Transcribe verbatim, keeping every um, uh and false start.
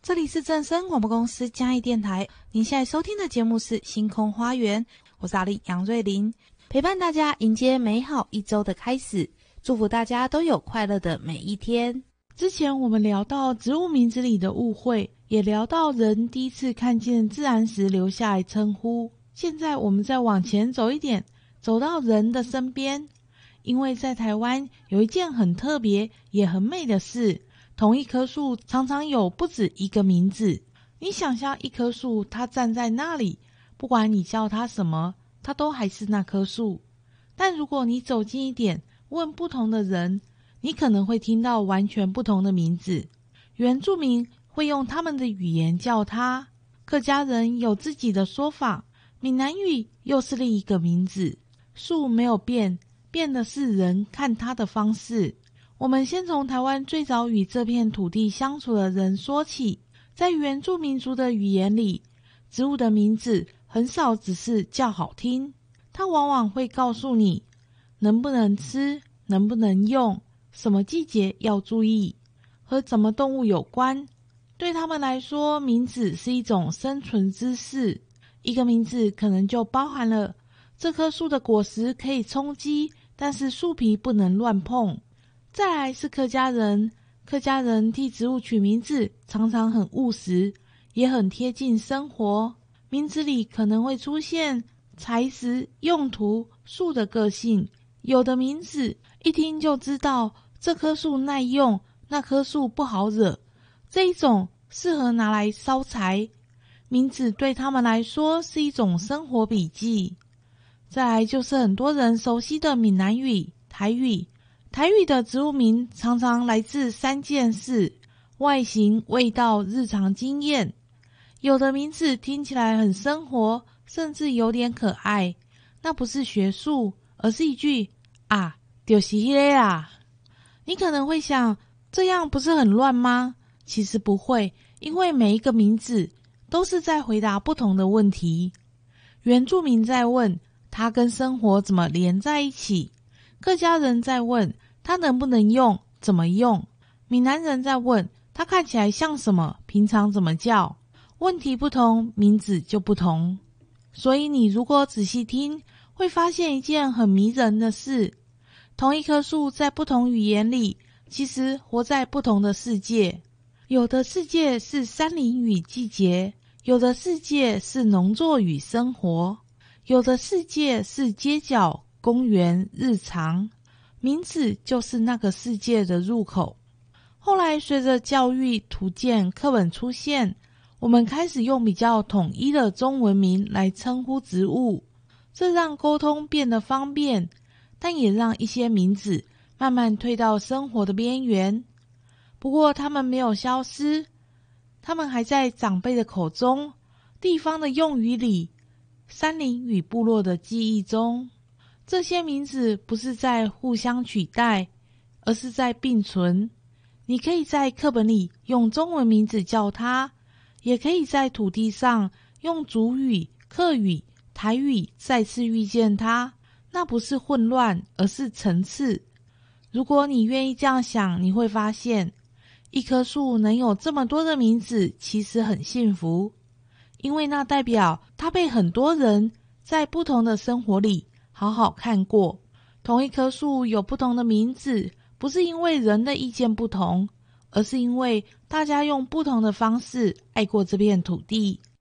这里是正声广播公司嘉义电台，您现在收听的节目是星空花园，我是阿丽杨瑞玲，陪伴大家迎接美好一周的开始，祝福大家都有快乐的每一天。之前我们聊到植物名字里的误会，也聊到人第一次看见自然时留下来称呼，现在我们再往前走一点，走到人的身边，因为在台湾有一件很特别也很美的事，同一棵树常常有不止一个名字。你想象一棵树，它站在那里，不管你叫它什么，它都还是那棵树。但如果你走近一点，问不同的人，你可能会听到完全不同的名字。原住民会用他们的语言叫它，客家人有自己的说法，闽南语又是另一个名字。树没有变，变的是人看它的方式。我们先从台湾最早与这片土地相处的人说起。在原住民族的语言里，植物的名字很少只是叫好听，它往往会告诉你能不能吃，能不能用，什么季节要注意，和什么动物有关。对他们来说，名字是一种生存知识。一个名字可能就包含了这棵树的果实可以充饥，但是树皮不能乱碰。再来是客家人，客家人替植物取名字常常很务实，也很贴近生活。名字里可能会出现材质、用途、树的个性。有的名字一听就知道这棵树耐用，那棵树不好惹，这一种适合拿来烧柴。名字对他们来说是一种生活笔记。再来就是很多人熟悉的闽南语、台语。台语的植物名常常来自三件事：外形、味道、日常经验。有的名字听起来很生活，甚至有点可爱，那不是学术，而是一句啊，就是那个啦。你可能会想，这样不是很乱吗？其实不会，因为每一个名字都是在回答不同的问题。原住民在问它跟生活怎么连在一起，客家人在问它能不能用，怎么用，闽南人在问它看起来像什么，平常怎么叫。问题不同，名字就不同。所以你如果仔细听，会发现一件很迷人的事，同一棵树在不同语言里，其实活在不同的世界。有的世界是山林与季节，有的世界是农作与生活，有的世界是街角、公园、日常。名字就是那个世界的入口。后来随着教育、图鉴、课本出现，我们开始用比较统一的中文名来称呼植物，这让沟通变得方便，但也让一些名字慢慢退到生活的边缘。不过它们没有消失，它们还在长辈的口中、地方的用语里、山林与部落的记忆中。这些名字不是在互相取代，而是在并存。你可以在课本里用中文名字叫它，也可以在土地上用族语、客语、台语再次遇见它。那不是混乱，而是层次。如果你愿意这样想，你会发现一棵树能有这么多的名字，其实很幸福，因为那代表它被很多人在不同的生活里好好看过。同一棵树有不同的名字，不是因为人的意见不同，而是因为大家用不同的方式爱过这片土地。